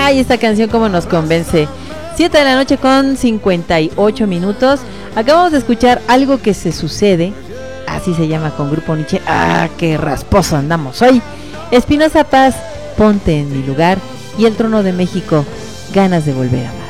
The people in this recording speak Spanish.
Ay, esta canción como nos convence. 7 de la noche con 58 minutos. Acabamos de escuchar Algo que se sucede. Así se llama con Grupo Nietzsche. Ah, qué rasposo andamos hoy. Espinoza Paz, Ponte en mi lugar. Y El Trono de México, Ganas de volver a amar.